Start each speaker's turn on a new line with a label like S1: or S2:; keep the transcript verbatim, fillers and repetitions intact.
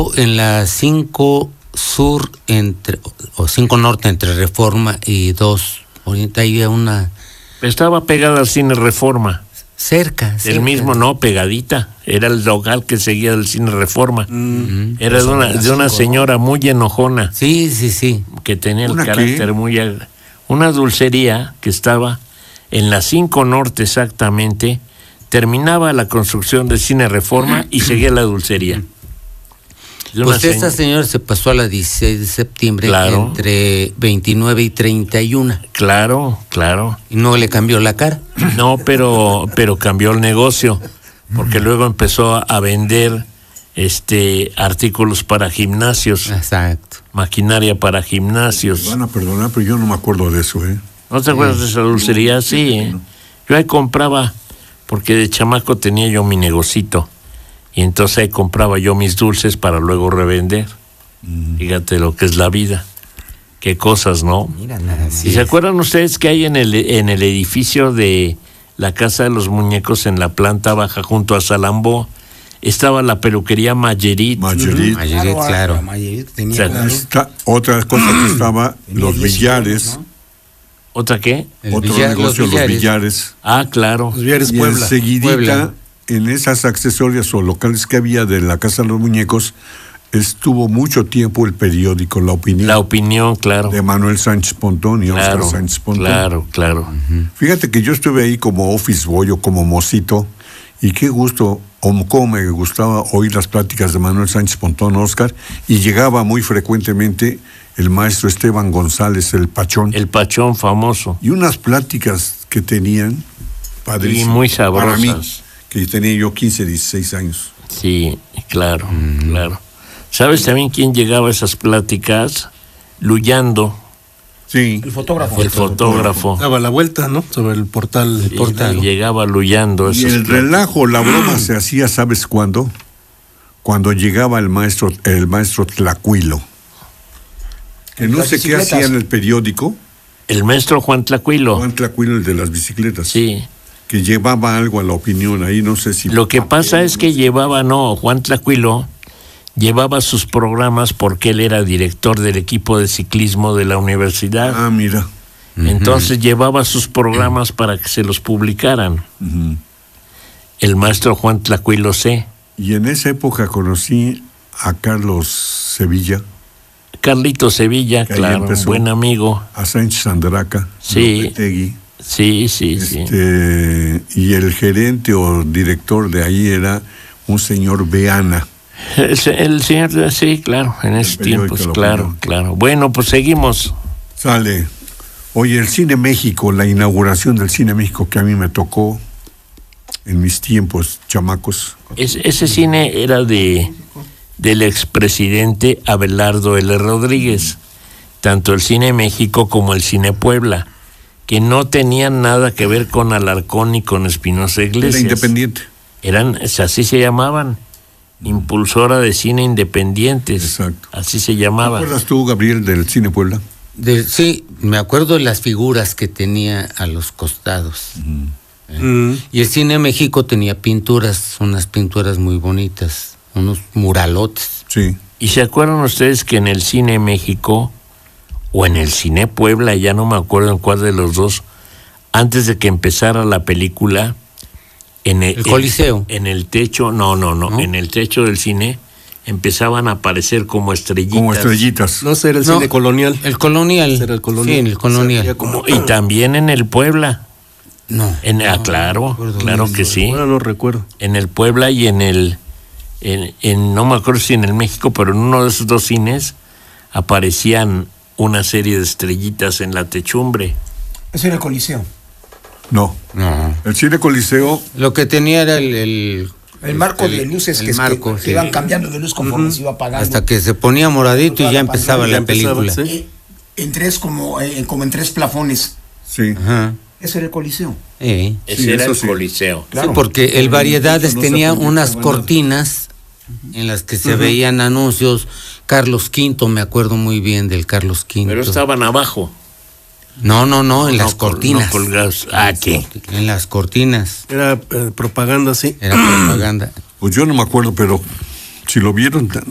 S1: En la cinco Sur, entre o cinco Norte, entre Reforma y dos Oriente, había una...
S2: Estaba pegada al Cine Reforma.
S1: Cerca, cerca.
S2: El mismo, no, pegadita. Era el local que seguía del Cine Reforma.
S1: Mm.
S2: Era pues de una, de una señora muy enojona.
S1: Sí, sí, sí.
S2: Que tenía el carácter
S3: qué?
S2: muy... ag- Una dulcería que estaba en la cinco Norte exactamente. Terminaba la construcción del Cine Reforma y seguía la dulcería. De una
S1: Pues esta
S2: señ-
S1: señora se pasó a la dieciséis de septiembre,
S2: Claro.
S1: entre veintinueve y treinta y uno.
S2: Claro, claro.
S1: Y no le cambió la cara.
S2: No, pero, pero cambió el negocio, porque luego empezó a vender este artículos para gimnasios,
S1: Exacto.
S2: maquinaria para gimnasios.
S3: Van a perdonar, pero yo no me acuerdo de eso, ¿eh?
S2: ¿No te acuerdas de esa dulcería? Sí, ¿eh? Yo ahí compraba, porque de chamaco tenía yo mi negocito, y entonces ahí compraba yo mis dulces para luego revender. Mm. Fíjate lo que es la vida. Qué cosas, ¿no?
S1: Mira, nada.
S2: ¿Y se acuerdan ustedes que hay en el, en el edificio de la Casa de los Muñecos, en la planta baja junto a Salambó, estaba la peluquería Mayerit?
S3: Mayerit.
S1: Mayerit, claro.
S4: La Mayerit tenía,
S2: O sea,
S4: claro.
S3: Está, otra cosa que estaba,
S4: Tenía
S3: los
S4: diez
S3: billares,
S4: años, ¿no?
S2: ¿Otra qué?
S1: El
S3: otro
S1: billar-
S3: negocio, los
S1: billares.
S3: billares.
S2: Ah, claro.
S5: Los Villares
S3: Y
S5: Puebla.
S3: enseguidita,
S1: Puebla.
S3: en esas accesorias o locales que había de la Casa de los Muñecos, estuvo mucho tiempo el periódico La Opinión,
S2: La Opinión, claro.
S3: de Manuel Sánchez Pontón y
S2: Claro,
S3: Óscar Sánchez Pontón.
S2: claro, claro.
S3: Fíjate que yo estuve ahí como office boy o como mocito, y qué gusto, o cómo me gustaba oír las pláticas de Manuel Sánchez Pontón, Óscar, y llegaba muy frecuentemente el maestro Esteban González, el Pachón,
S2: El Pachón famoso.
S3: y unas pláticas que tenían padrísimas.
S2: Y muy
S3: Para mí,
S2: sabrosas.
S3: que tenía yo quince, dieciséis años.
S2: Sí, claro, claro. ¿Sabes también quién llegaba a esas pláticas? Luyando,
S3: Sí.
S4: El fotógrafo.
S2: el fotógrafo.
S5: Daba la vuelta, ¿no? Sobre el portal.
S2: Y- y llegaba Luyando.
S3: Y
S2: esas
S3: el
S2: pláticas.
S3: relajo, la broma se hacía, ¿sabes cuándo? Cuando llegaba el maestro, el maestro Tlacuilo. Que no
S4: Las
S3: sé qué
S4: bicicletas.
S3: hacía en el periódico.
S2: El maestro Juan Tlacuilo.
S3: Juan Tlacuilo, el de las bicicletas.
S2: Sí.
S3: Que llevaba algo a La Opinión ahí, no sé si...
S2: Lo que pasa es que llevaba, no, Juan Tlacuilo llevaba sus programas porque él era director del equipo de ciclismo de la universidad.
S3: Ah, mira.
S2: Entonces llevaba sus programas para que se los publicaran.
S3: Ujú.
S2: El maestro Juan Tlacuilo C.
S3: Y en esa época conocí a Carlos Sevilla,
S2: Carlito Sevilla,
S3: Que ahí
S2: claro, un
S3: empezó.
S2: buen amigo.
S3: a Sánchez Andraca,
S2: Sí.
S3: Lopetegui,
S2: Sí, sí, sí.
S3: este, y el gerente o director de ahí era un señor Beana.
S2: El, se- el señor, sí, claro, en esos
S3: periódico
S2: tiempos,
S3: La
S2: claro,
S3: Opinión.
S2: claro. Bueno, pues seguimos.
S3: Sale. Oye, el Cine México, la inauguración del Cine México que a mí me tocó en mis tiempos chamacos.
S2: Es- ese cine era de del expresidente Abelardo L. Rodríguez, tanto el Cine México como el Cine Puebla, que no tenían nada que ver con Alarcón ni con Espinosa Iglesias.
S3: Era independiente.
S2: Eran, así se llamaban, impulsora de cine independientes.
S3: Exacto.
S2: Así se
S3: ¿Te
S2: llamaba.
S3: acuerdas tú, Gabriel, del Cine Puebla?
S1: De- sí, me acuerdo de las figuras que tenía a los costados. ¿Eh?
S5: Mm.
S1: Y el Cine México tenía pinturas, unas pinturas muy bonitas, unos muralotes.
S3: Sí.
S2: ¿Y se acuerdan ustedes que en el Cine México o en el Cine Puebla, ya no me acuerdo en cuál de los dos, antes de que empezara la película, en el,
S1: El Coliseo.
S2: En, en el techo, no, no, no,
S1: ¿No?
S2: en el techo del cine empezaban a aparecer como estrellitas.
S3: Como estrellitas.
S5: No sé, era el
S1: No,
S5: cine colonial.
S1: El colonial.
S5: Ese era el colonial.
S1: Sí, en el colonial.
S5: Sería como-
S2: Y también en el Puebla.
S1: No.
S2: En, ah,
S1: no,
S2: claro,
S1: no recuerdo
S2: claro
S1: bien.
S2: que sí.
S5: Ahora no recuerdo.
S2: En el Puebla y en el, en, en- no me acuerdo si en el México, pero en uno de esos dos cines aparecían una serie de estrellitas en la techumbre.
S4: Ese era el Coliseo.
S3: No.
S1: No.
S3: El Cine Coliseo,
S1: Lo que tenía era el... El,
S4: El marco
S1: el-
S4: de luces
S1: el
S4: que,
S1: marco,
S4: que, que
S1: sí.
S4: iban cambiando de luz conforme se iba apagando.
S1: Hasta que se ponía moradito y ya empezaba
S5: Ya
S1: la
S5: empezaba,
S1: película.
S5: sí.
S4: Eh, en tres como, eh, como en tres plafones.
S3: sí.
S1: Ajá.
S4: Ese era el Coliseo.
S1: Sí.
S2: Ese
S3: Sí,
S2: era
S3: eso
S2: el
S3: sí.
S2: Coliseo.
S1: Sí, porque el Variedades
S3: No se
S1: tenía
S3: proyectaba
S1: unas
S3: nada.
S1: cortinas en las que se veían anuncios. Carlos Quinto, me acuerdo muy bien del Carlos Quinto.
S2: Pero estaban abajo.
S1: No, no, no, en las
S2: No col-
S1: cortinas.
S2: no colgados. Ah, ¿qué?
S1: En las cortinas.
S5: Era eh, propaganda, sí.
S1: Era propaganda.
S3: Pues yo no me acuerdo, pero si lo vieron,